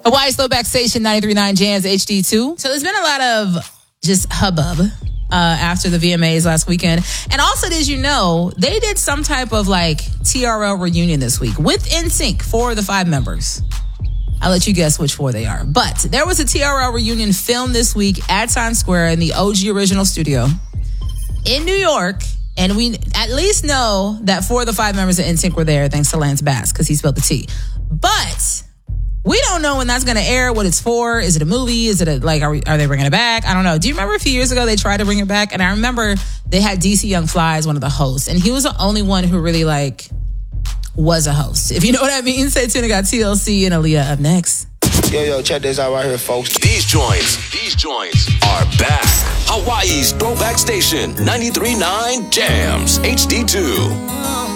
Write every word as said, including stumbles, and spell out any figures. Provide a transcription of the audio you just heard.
Hawaii's Throwback Station, ninety-three point nine Jams H D two. So there's been a lot of just hubbub uh, after the V M As last weekend. And also, did you know, they did some type of like T R L reunion this week with N Sync, four of the five members. I'll let you guess which four they are. But there was a T R L reunion filmed this week at Times Square in the O G Original Studio in New York. And we at least know that four of the five members of N Sync were there thanks to Lance Bass because he spilled the tea. But we don't know when that's going to air, what it's for. Is it a movie? Is it a, like, are, we, are they bringing it back? I don't know. Do you remember a few years ago they tried to bring it back? And I remember they had D C Young Fly as one of the hosts. And he was the only one who really, like, was a host. If you know what I mean. Stay tuned. I got T L C and Aaliyah up next. Yo, yo, check this out right here, folks. These joints, these joints are back. Hawaii's Throwback Station, ninety-three point nine Jams H D two.